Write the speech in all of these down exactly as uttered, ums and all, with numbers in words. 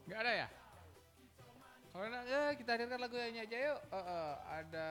Nggak ada ya? Kalau ada, ya kita hadirkan lagu yang aja yuk. Uh, uh, ada.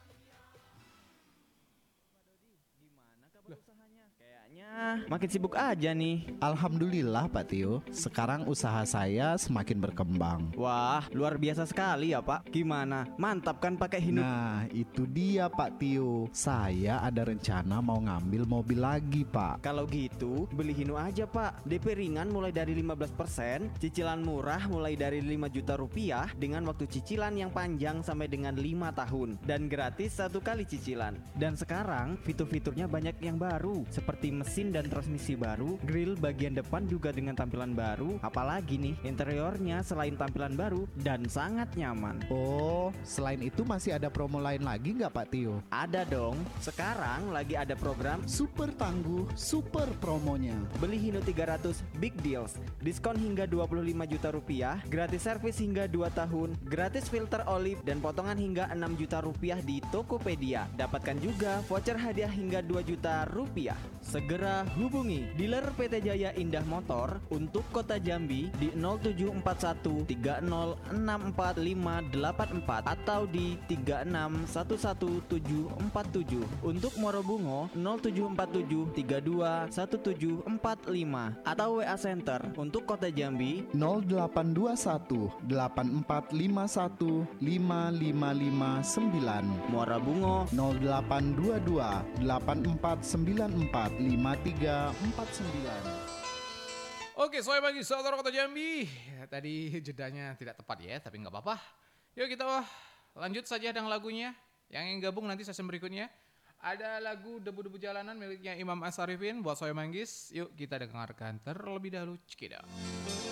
Gimana kabar usahanya? Kayaknya makin sibuk aja nih. Alhamdulillah Pak Tio, sekarang usaha saya semakin berkembang. Wah, luar biasa sekali ya Pak. Gimana? Mantap kan pakai Hino? Nah, itu dia Pak Tio. Saya ada rencana mau ngambil mobil lagi, Pak. Kalau gitu, beli Hino aja Pak. D P ringan mulai dari lima belas persen, cicilan murah mulai dari lima juta rupiah dengan waktu cicilan yang panjang sampai dengan lima tahun dan gratis satu kali cicilan. Dan sekarang fitur-fiturnya banyak yang baru seperti mesin dan transmisi baru, grill bagian depan juga dengan tampilan baru. Apalagi nih, interiornya selain tampilan baru dan sangat nyaman. Oh, selain itu masih ada promo lain lagi nggak Pak Tio? Ada dong. Sekarang lagi ada program Super tangguh, super promonya. beli Hino tiga ratus Big Deals, diskon hingga dua puluh lima juta rupiah, gratis servis hingga dua tahun, gratis filter oli dan potongan hingga enam juta rupiah di Tokopedia. Dapatkan juga voucher hadiah hingga dua juta rupiah. Segera hubungi dealer P T Jaya Indah Motor untuk Kota Jambi di nol tujuh empat satu tiga nol enam empat lima delapan empat atau di tiga enam satu satu tujuh empat tujuh. Untuk Morobungo nol tujuh empat tujuh tiga dua satu tujuh empat lima atau W A Center untuk Kota Jambi nol delapan dua satu delapan empat lima satu lima lima lima sembilan, Morobungo nol delapan dua dua delapan empat sembilan empat lima tiga empat sembilan. Oke, selamat pagi saudara Kota Jambi. Ya, tadi jedanya tidak tepat ya, tapi nggak apa-apa. Yuk kita wah, lanjut saja dengan lagunya. Yang yang gabung nanti sesi berikutnya. Ada lagu Debu-Debu Jalanan miliknya Imam Asarifin buat Soy Manggis. Yuk kita dengarkan terlebih dahulu. Cekidot.